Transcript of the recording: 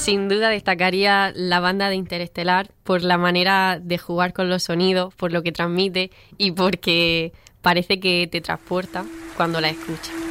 Sin duda destacaría la banda de Interestelar por la manera de jugar con los sonidos, por lo que transmite y porque parece que te transporta cuando la escuchas.